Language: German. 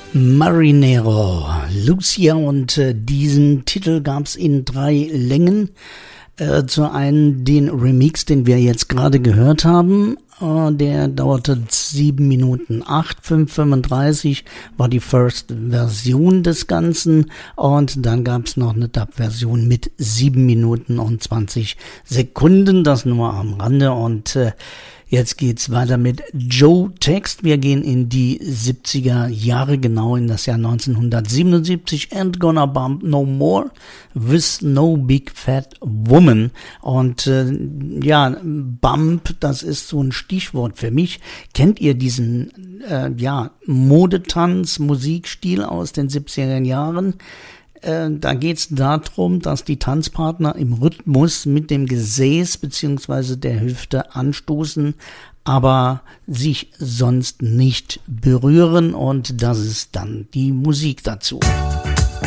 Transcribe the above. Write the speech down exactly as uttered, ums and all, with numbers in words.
Marinero, Lucia, und äh, diesen Titel gab's in drei Längen. Äh, zu einem den Remix, den wir jetzt gerade gehört haben, äh, der dauerte sieben Minuten acht, fünf fünfunddreißig, war die First Version des Ganzen, und dann gab's noch eine Dub-Version mit sieben Minuten und zwanzig Sekunden, das nur am Rande. Und äh, jetzt geht's weiter mit Joe Text. Wir gehen in die siebziger Jahre, genau in das Jahr neunzehnhundertsiebenundsiebzig. Ain't gonna bump no more with no big fat woman. Und äh, ja, Bump, das ist so ein Stichwort für mich. Kennt ihr diesen äh, ja Modetanz, Musikstil aus den siebziger Jahren? Da geht's darum, dass die Tanzpartner im Rhythmus mit dem Gesäß beziehungsweise der Hüfte anstoßen, aber sich sonst nicht berühren, und das ist dann die Musik dazu.